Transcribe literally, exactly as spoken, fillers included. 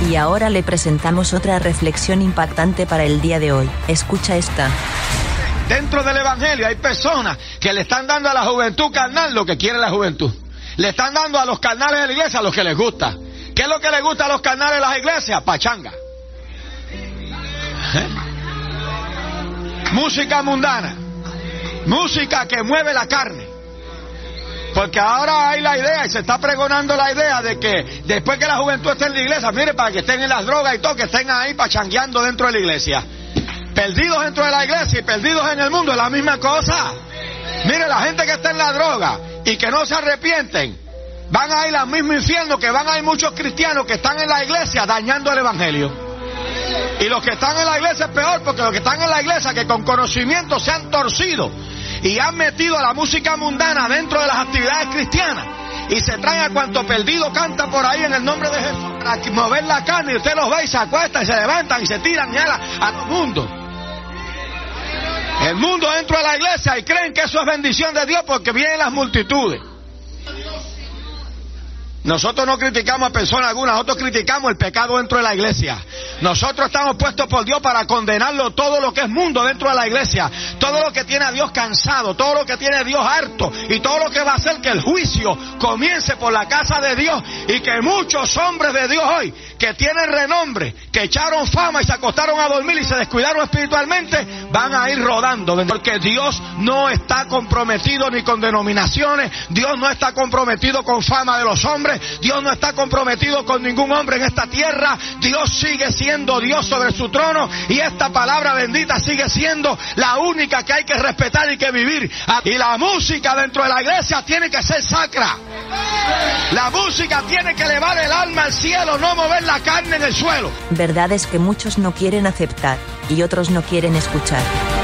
Y ahora le presentamos otra reflexión impactante para el día de hoy. Escucha esta. Dentro del evangelio hay personas que le están dando a la juventud carnal lo que quiere la juventud. Le están dando a los carnales de la iglesia lo que les gusta. ¿Qué es lo que les gusta a los carnales de las iglesias? Pachanga. ¿Eh? Música mundana. Música que mueve la carne. Porque ahora hay la idea y se está pregonando la idea de que después que la juventud esté en la iglesia, mire, para que estén en las drogas y todo, que estén ahí pachangueando dentro de la iglesia. Perdidos dentro de la iglesia y perdidos en el mundo es la misma cosa. Mire, la gente que está en la droga y que no se arrepienten, van a ir al mismo infierno que van a ir muchos cristianos que están en la iglesia dañando el evangelio. Y los que están en la iglesia es peor, porque los que están en la iglesia que con conocimiento se han torcido y han metido a la música mundana dentro de las actividades cristianas y se traen a cuanto perdido canta por ahí en el nombre de Jesús para mover la carne, y usted los ve y se acuestan y se levantan y se tiran y a, la, a todo el mundo. El mundo dentro de la iglesia y creen que eso es bendición de Dios porque vienen las multitudes. Nosotros no criticamos a persona alguna, nosotros criticamos el pecado dentro de la iglesia. Nosotros estamos puestos por Dios para condenarlo todo lo que es mundo dentro de la iglesia, todo lo que tiene a Dios cansado, todo lo que tiene a Dios harto y todo lo que va a hacer que el juicio comience por la casa de Dios y que muchos hombres de Dios hoy que tienen renombre, que echaron fama y se acostaron a dormir y se descuidaron espiritualmente, van a ir rodando, porque Dios no está comprometido ni con denominaciones, Dios no está comprometido con fama de los hombres, Dios no está comprometido con ningún hombre en esta tierra. Dios sigue siendo Dios sobre su trono y esta palabra bendita sigue siendo la única que hay que respetar y que vivir. Y la música dentro de la iglesia tiene que ser sacra. La música tiene que elevar el alma al cielo, no mover la carne en el suelo. Verdad es que muchos no quieren aceptar y otros no quieren escuchar.